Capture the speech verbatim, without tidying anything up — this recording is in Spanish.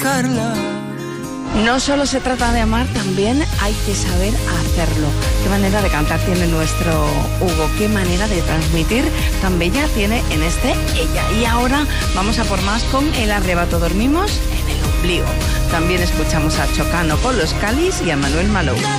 Carla. No solo se trata de amar, también hay que saber hacerlo. Qué manera de cantar tiene nuestro Hugo, qué manera de transmitir tan bella tiene en este ella. Y ahora vamos a por más con El arrebato, dormimos en el ombligo. También escuchamos a Chocano con Los Calis y a Manuel Malou.